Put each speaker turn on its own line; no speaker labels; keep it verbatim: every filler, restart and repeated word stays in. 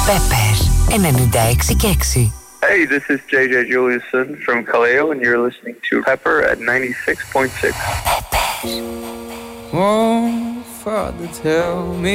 Pepper ενενήντα έξι και έξι.
Hey, this is J J Juliuson from Kaleo and you're listening to Pepper at ninety-six point six.
Oh, Father, tell me